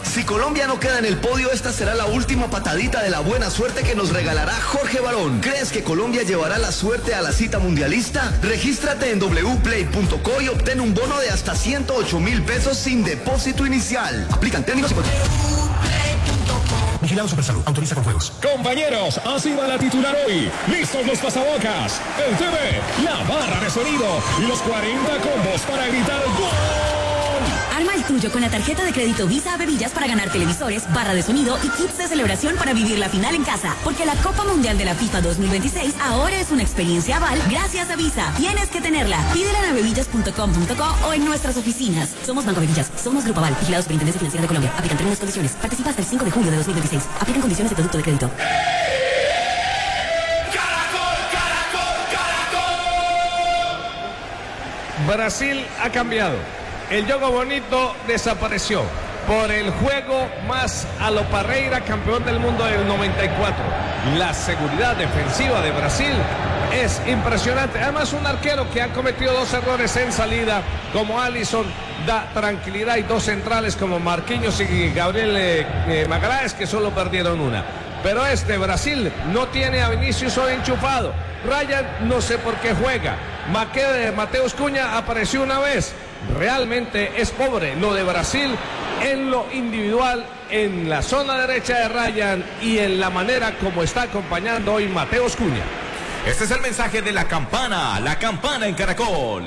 Si Colombia no queda en el podio, esta será la última patadita de la buena suerte que nos regalará Jorge Barón. ¿Crees que Colombia llevará la suerte a la cita mundialista? Regístrate en wplay.co y obtén un bono de hasta 108.000 pesos sin depósito inicial. Aplican términos y condiciones. Vigilado Supersalud. Autoriza con juegos. Compañeros, así va la titular hoy. Listos los pasabocas, el TV, la barra de sonido y los 40 combos para gritar ¡gol! Arma el tuyo con la tarjeta de crédito Visa Bebillas para ganar televisores, barra de sonido y kits de celebración para vivir la final en casa. Porque la Copa Mundial de la FIFA 2026 ahora es una experiencia Aval gracias a Visa. Tienes que tenerla. Pídela en bebillas.com.co o en nuestras oficinas. Somos Banco Bebillas. Somos Grupo Aval. Vigilados Superintendencia Financiera de Colombia. Aplican términos y condiciones. Participa hasta el 5 de julio de 2026. Aplican condiciones de producto de crédito. Brasil ha cambiado. El juego bonito desapareció por el juego más a lo Parreira, campeón del mundo del 94. La seguridad defensiva de Brasil es impresionante. Además, un arquero que ha cometido 2 errores en salida, como Alisson, da tranquilidad. Y 2 centrales como Marquinhos y Gabriel Magalhães, que solo perdieron una. Pero Brasil no tiene a Vinicius hoy enchufado. Ryan no sé por qué juega. Mateus Cunha apareció una vez. Realmente es pobre lo de Brasil en lo individual, en la zona derecha de Ryan y en la manera como está acompañando hoy Mateus Cunha. Este es el mensaje de la campana en Caracol.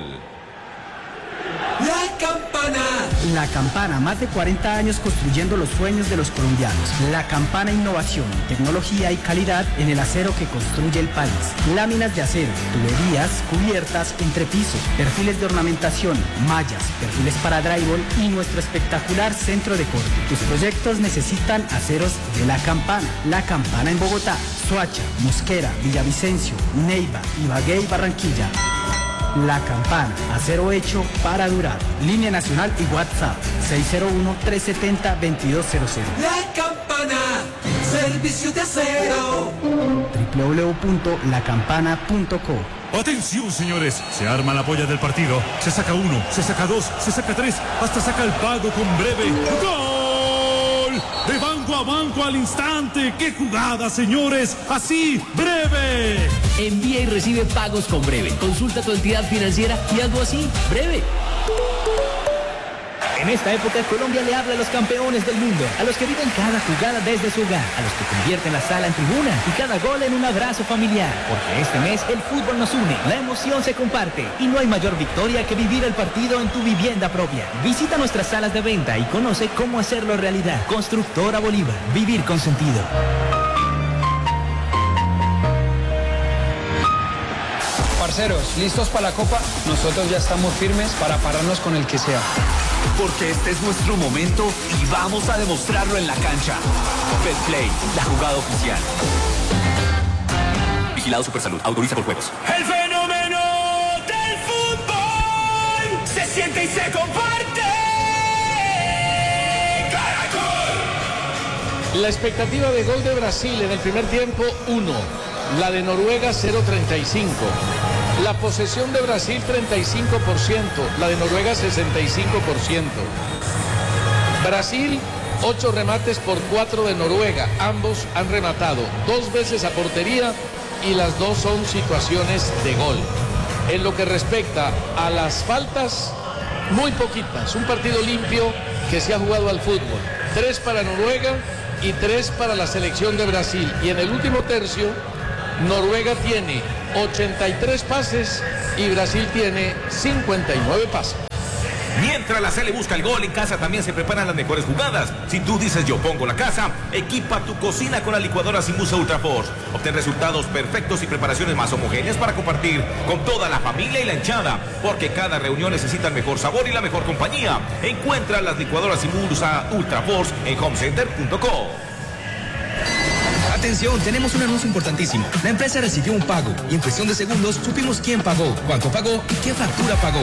La Campana. La Campana, más de 40 años construyendo los sueños de los colombianos. La Campana, innovación, tecnología y calidad en el acero que construye el país. Láminas de acero, tuberías, cubiertas, entrepiso, perfiles de ornamentación, mallas, perfiles para drywall y nuestro espectacular centro de corte. Tus proyectos necesitan aceros de La Campana. La Campana en Bogotá, Soacha, Mosquera, Villavicencio, Neiva, Ibagué y Barranquilla. La Campana, acero hecho para durar. Línea nacional y WhatsApp 601-370-2200. La Campana, servicio de acero. www.lacampana.co. Atención, señores, se arma la polla del partido. Se saca 1, se saca 2, se saca 3, hasta saca el pago con breve. ¡Gol! De banco a banco al instante. ¡Qué jugada, señores! Así, breve. Envía y recibe pagos con breve. Consulta tu entidad financiera y hazlo así, breve. En esta época, Colombia le habla a los campeones del mundo, a los que viven cada jugada desde su hogar, a los que convierten la sala en tribuna y cada gol en un abrazo familiar. Porque este mes el fútbol nos une, la emoción se comparte y no hay mayor victoria que vivir el partido en tu vivienda propia. Visita nuestras salas de venta y conoce cómo hacerlo realidad. Constructora Bolívar, vivir con sentido. Parceros, ¿listos para la Copa? Nosotros ya estamos firmes para pararnos con el que sea. Porque este es nuestro momento y vamos a demostrarlo en la cancha. Betplay, la jugada oficial. Vigilado Supersalud, autoriza por juegos. El fenómeno del fútbol se siente y se comparte. Caracol. La expectativa de gol de Brasil en el primer tiempo, 1. La de Noruega, 0.35. La posesión de Brasil, 35%. La de Noruega, 65%. Brasil, 8 remates por 4 de Noruega. Ambos han rematado 2 veces a portería y las 2 son situaciones de gol. En lo que respecta a las faltas, muy poquitas. Un partido limpio que se ha jugado al fútbol. 3 para Noruega y 3 para la selección de Brasil. Y en el último tercio, Noruega tiene 83 pases y Brasil tiene 59 pases. Mientras la Sele busca el gol, en casa también se preparan las mejores jugadas. Si tú dices yo pongo la casa, equipa tu cocina con la licuadora Simusa Ultraforce. Obtén resultados perfectos y preparaciones más homogéneas para compartir con toda la familia y la hinchada. Porque cada reunión necesita el mejor sabor y la mejor compañía. Encuentra las licuadoras Simusa Ultraforce en homecenter.co. Atención, tenemos un anuncio importantísimo. La empresa recibió un pago y en cuestión de segundos supimos quién pagó, cuánto pagó y qué factura pagó.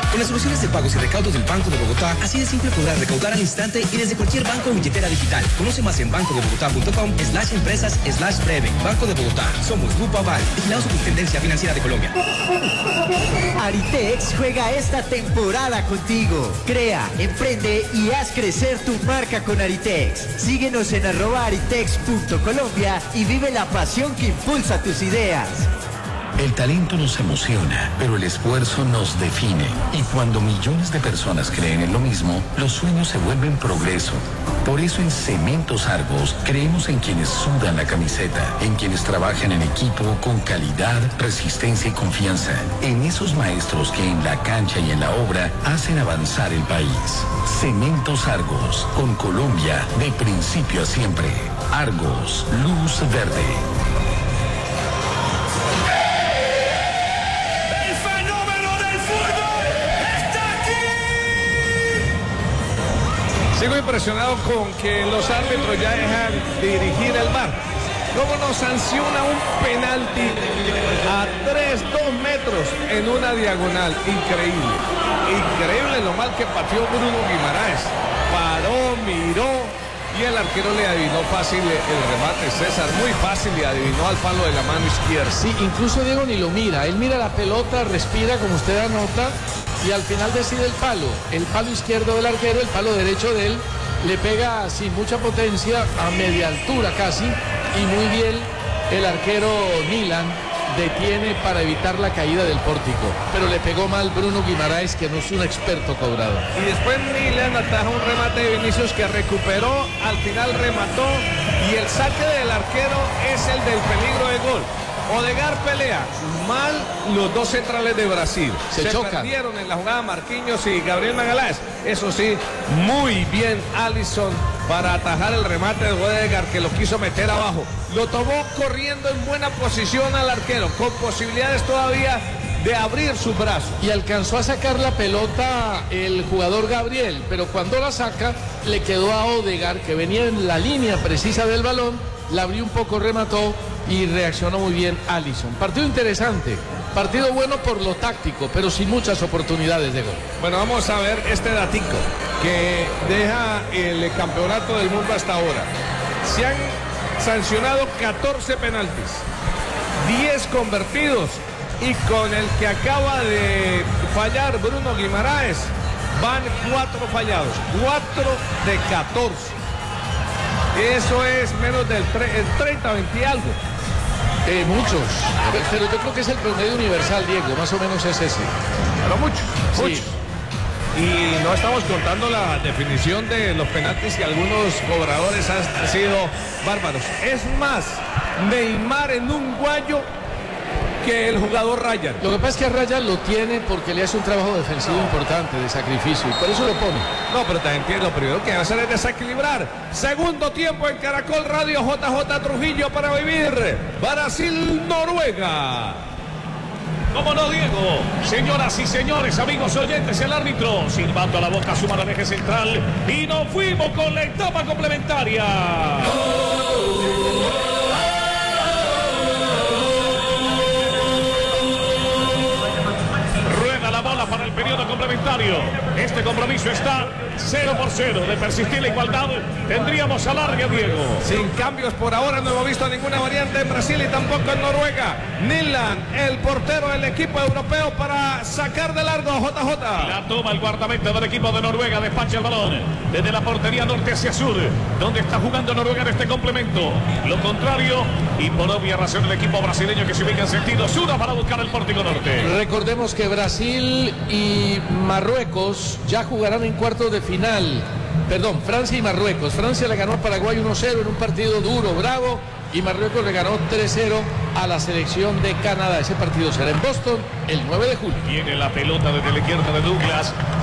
Con las soluciones de pagos y recaudos del Banco de Bogotá, así de simple podrás recaudar al instante y desde cualquier banco o billetera digital. Conoce más en bancodebogotá.com/empresas/breve. Banco de Bogotá. Somos Grupo Aval. Vigilado Superintendencia Financiera de Colombia. Aritex juega esta temporada contigo. Crea, emprende y haz crecer tu marca con Aritex. Síguenos en @aritex.colombia y vive la pasión que impulsa tus ideas. El talento nos emociona, pero el esfuerzo nos define. Y cuando millones de personas creen en lo mismo, los sueños se vuelven progreso. Por eso en Cementos Argos creemos en quienes sudan la camiseta, en quienes trabajan en equipo con calidad, resistencia y confianza, en esos maestros que en la cancha y en la obra hacen avanzar el país. Cementos Argos, con Colombia de principio a siempre. Argos, luz verde. Sigo impresionado con que los árbitros ya dejan dirigir el VAR. ¿Cómo nos sanciona un penalti a 2 metros en una diagonal? Increíble. Increíble lo mal que pateó Bruno Guimaraes. Paró, miró y el arquero le adivinó fácil el remate. César, muy fácil, le adivinó al palo de la mano izquierda. Sí, incluso Diego ni lo mira. Él mira la pelota, respira como usted anota. Y al final decide el palo izquierdo del arquero, el palo derecho de él, le pega sin mucha potencia, a media altura casi, y muy bien el arquero Milan detiene para evitar la caída del pórtico, pero le pegó mal Bruno Guimaraes, que no es un experto cobrador. Y después Milan ataja un remate de Vinicius que recuperó, al final remató, y el saque del arquero es el del peligro de gol. Odegaard pelea mal los dos centrales de Brasil. Se chocan. Perdieron en la jugada Marquinhos y Gabriel Magalhães. Eso sí, muy bien Alisson para atajar el remate de Odegaard, que lo quiso meter abajo. Lo tomó corriendo en buena posición al arquero, con posibilidades todavía de abrir sus brazos. Y alcanzó a sacar la pelota el jugador Gabriel, pero cuando la saca le quedó a Odegaard, que venía en la línea precisa del balón, la abrió un poco, remató y reaccionó muy bien Alisson. Partido interesante, partido bueno por lo táctico, pero sin muchas oportunidades de gol. Bueno, vamos a ver este datico que deja el campeonato del mundo hasta ahora. Se han sancionado 14 penaltis, 10 convertidos, y con el que acaba de fallar Bruno Guimaraes van 4 fallados, 4 de 14. Eso es menos del 30, 20 y algo. Muchos, pero yo creo que es el promedio universal, Diego, más o menos es ese. Pero muchos, sí. Muchos. Y no estamos contando la definición de los penaltis, y algunos cobradores han sido bárbaros. Es más, Neymar en un guayo que el jugador Ryan. Lo que pasa es que a Ryan lo tiene porque le hace un trabajo defensivo importante, de sacrificio, y por eso lo pone. No, pero también lo primero que va a hacer es desequilibrar. Segundo tiempo en Caracol Radio, JJ Trujillo para vivir Brasil-Noruega. ¿Cómo no, Diego? Señoras y señores, amigos oyentes, el árbitro silbando a la boca su mano en eje central, y nos fuimos con la etapa complementaria. La bola para el periodo complementario. Este compromiso está 0-0. De persistir la igualdad, tendríamos alargue, Diego. Sin cambios por ahora, no hemos visto ninguna variante en Brasil y tampoco en Noruega. Nilan, el portero del equipo europeo, para sacar de largo a JJ. La toma el guardameta del equipo de Noruega, despacha el balón desde la portería norte hacia sur, donde está jugando Noruega en este complemento. Lo contrario, y por obvia razón, el equipo brasileño que se ubica en sentido sur para buscar el pórtico norte. Recordemos que Brasil y Marruecos ya jugarán en cuartos de final. Perdón, Francia y Marruecos. Francia le ganó a Paraguay 1-0 en un partido duro, bravo, y Marruecos le ganó 3-0 a la selección de Canadá. Ese partido será en Boston el 9 de julio. Viene la pelota desde la izquierda de Douglas.